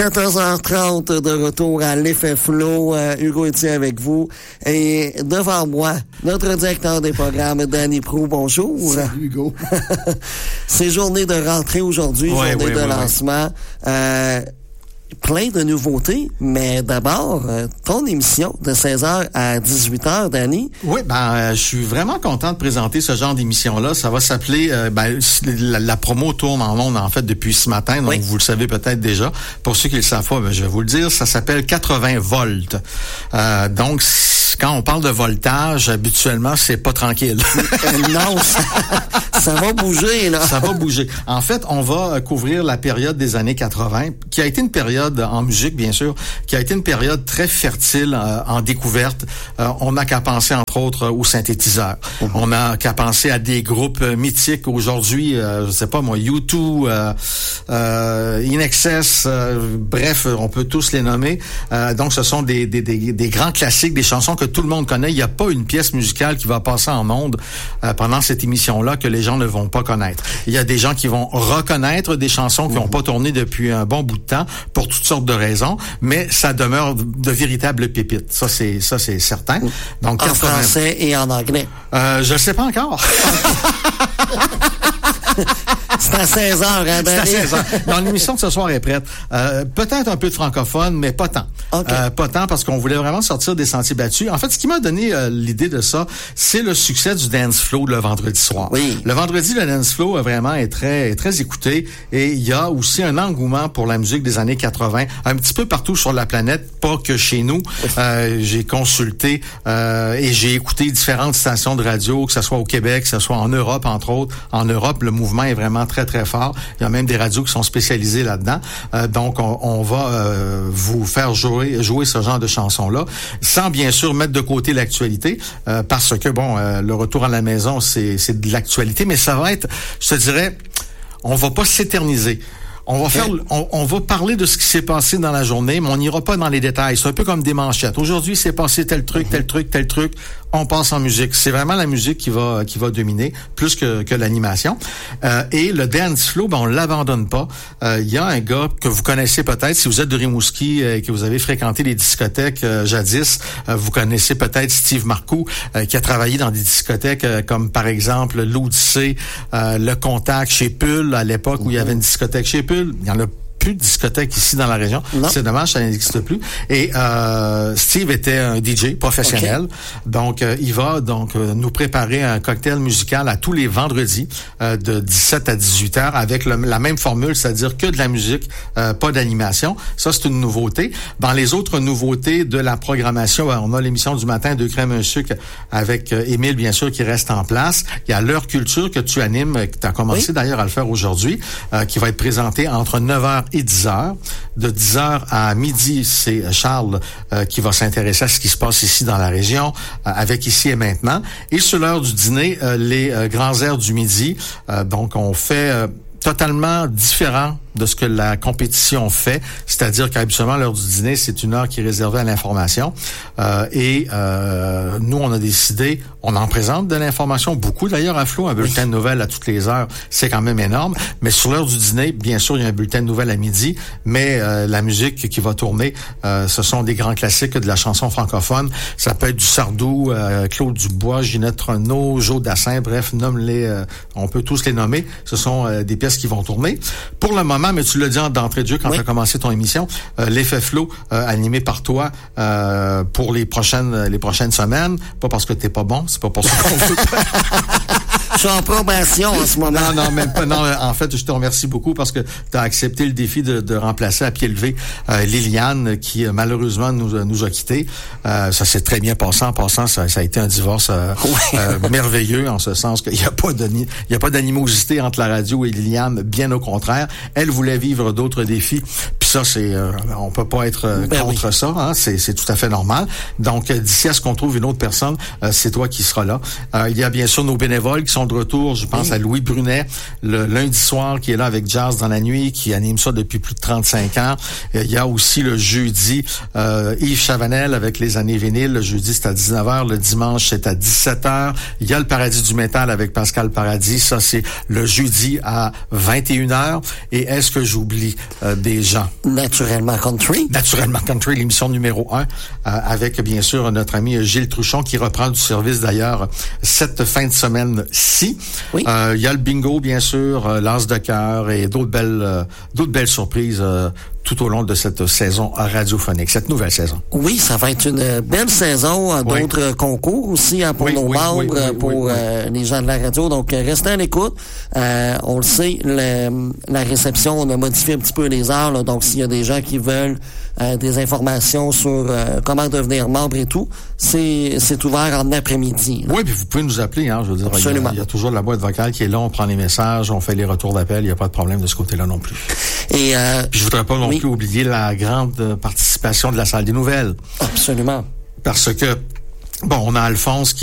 14h30 de retour à l'Effet Flow. Hugo Etier avec vous. Et devant moi, notre directeur des programmes, Danny Proulx. Bonjour. Salut Hugo. C'est journée de rentrée aujourd'hui, journée de lancement. Plein de nouveautés, mais d'abord, ton émission de 16h à 18h, Danny. Oui, je suis vraiment content de présenter ce genre d'émission-là. Ça va s'appeler, la promo tourne en ondes, en fait, depuis ce matin, donc vous le savez peut-être déjà. Pour ceux qui le savent pas, je vais vous le dire, ça s'appelle 80 volts. Donc, quand on parle de voltage, habituellement, c'est pas tranquille. Non, ça va bouger, là. Ça va bouger. En fait, on va couvrir la période des années 80, qui a été une période en musique, bien sûr, qui a été une période très fertile en découverte. On n'a qu'à penser, entre autres, aux synthétiseurs. On n'a qu'à penser à des groupes mythiques aujourd'hui, je sais pas moi, U2, In Excess, bref, on peut tous les nommer. Donc, ce sont des grands classiques, des chansons que tout le monde connaît. Il n'y a pas une pièce musicale qui va passer en ondes pendant cette émission-là que les gens ne vont pas connaître. Il y a des gens qui vont reconnaître des chansons qui n'ont pas tourné depuis un bon bout de temps pour toutes sortes de raisons, mais ça demeure de véritables pépites. Ça c'est certain. Donc, en français et en anglais. Je ne sais pas encore. C'est à 16h, hein, C'est à 16h. Donc, l'émission de ce soir est prête. Peut-être un peu de francophone, mais pas tant. Okay. Pas tant parce qu'on voulait vraiment sortir des sentiers battus. En fait, ce qui m'a donné l'idée de ça, c'est le succès du dance flow le vendredi soir. Oui. Le vendredi, le dance flow vraiment est très écouté et il y a aussi un engouement pour la musique des années 80, un petit peu partout sur la planète, pas que chez nous. J'ai consulté et j'ai écouté différentes stations de radio, que ce soit au Québec, que ce soit en Europe, entre autres. En Europe, le mouvement est vraiment très fort. Il y a même des radios qui sont spécialisées là-dedans. Donc, on va vous faire jouer ce genre de chansons-là, sans bien sûr mettre de côté l'actualité, parce que, le retour à la maison, c'est de l'actualité, mais ça va être, je te dirais, on va pas s'éterniser. On va parler de ce qui s'est passé dans la journée, mais on n'ira pas dans les détails. C'est un peu comme des manchettes. Aujourd'hui, c'est passé tel truc. On passe en musique. C'est vraiment la musique qui va dominer, plus que l'animation. Et le dance flow, on l'abandonne pas. Il y a un gars que vous connaissez peut-être, si vous êtes de Rimouski et que vous avez fréquenté les discothèques jadis, vous connaissez peut-être Steve Marcoux, qui a travaillé dans des discothèques comme par exemple l'Odyssée, le Contact chez Pull, à l'époque où il y avait une discothèque chez Pull. Il y en a plus de discothèques ici dans la région. Non. C'est dommage, ça n'existe plus. Et Steve était un DJ professionnel. Okay. Donc, il va nous préparer un cocktail musical à tous les vendredis de 17 à 18 heures avec la même formule, c'est-à-dire que de la musique, pas d'animation. Ça, c'est une nouveauté. Dans les autres nouveautés de la programmation, on a l'émission du matin de Crème un sucre avec Émile, bien sûr, qui reste en place. Il y a l'heure culture que tu animes, que tu as commencé d'ailleurs à le faire aujourd'hui, qui va être présentée entre 9h et 10h. De 10h à midi, c'est Charles qui va s'intéresser à ce qui se passe ici dans la région, avec Ici et Maintenant. Et sur l'heure du dîner, les grands airs du midi. Donc, on fait totalement différent de ce que la compétition fait, c'est-à-dire qu'habituellement, l'heure du dîner, c'est une heure qui est réservée à l'information. Nous, on a décidé, on en présente de l'information, beaucoup d'ailleurs à Flow, un bulletin de nouvelles à toutes les heures, c'est quand même énorme. Mais sur l'heure du dîner, bien sûr, il y a un bulletin de nouvelles à midi, mais la musique qui va tourner, ce sont des grands classiques de la chanson francophone. Ça peut être du Sardou, Claude Dubois, Ginette Renaud, Joe Dassin, bref, nomme-les, on peut tous les nommer. Ce sont des pièces qui vont tourner. Pour le moment, mais tu l'as dit d'entrée de jeu quand tu as commencé ton émission, l'Effet Flow animé par toi pour les prochaines semaines, pas parce que t'es pas bon, c'est pas pour ça qu'on veut. Je suis en probation en ce moment. Non, même pas. Non, en fait, je te remercie beaucoup parce que tu as accepté le défi de remplacer à pied levé Liliane qui malheureusement nous a quittés. Ça s'est très bien passé. En passant, ça a été un divorce merveilleux en ce sens qu'il n'y a pas d'animosité entre la radio et Liliane, bien au contraire. Elle voulait vivre d'autres défis. Puis ça, on peut pas être contre ça. Hein, c'est tout à fait normal. Donc, d'ici à ce qu'on trouve une autre personne, c'est toi qui seras là. Il y a bien sûr nos bénévoles qui sont de retour. Je pense à Louis Brunet, le lundi soir, qui est là avec Jazz dans la nuit, qui anime ça depuis plus de 35 ans. Il y a aussi le jeudi Yves Chavanel avec les années vinyles. Le jeudi, c'est à 19h. Le dimanche, c'est à 17h. Il y a le Paradis du métal avec Pascal Paradis. Ça, c'est le jeudi à 21h. Et est-ce que j'oublie des gens? Naturellement Country. Naturellement Country, l'émission numéro 1, avec bien sûr notre ami Gilles Truchon qui reprend du service d'ailleurs cette fin de semaine-ci. Oui. Il y a le bingo bien sûr, l'As de cœur et d'autres belles surprises tout au long de cette saison radiophonique, cette nouvelle saison. Oui, ça va être une belle saison, d'autres concours aussi pour nos membres, pour les gens de la radio. Donc, restez à l'écoute. On le sait, la réception, on a modifié un petit peu les heures. Là, donc, s'il y a des gens qui veulent des informations sur comment devenir membre et tout, c'est ouvert en après-midi. Oui, puis vous pouvez nous appeler. Hein, je veux dire, il y a toujours la boîte vocale qui est là. On prend les messages, on fait les retours d'appel. Il n'y a pas de problème de ce côté-là non plus. Et puis je voudrais pas non plus oublier la grande participation de la salle des nouvelles. Absolument. Parce que, bon, on a Alphonse qui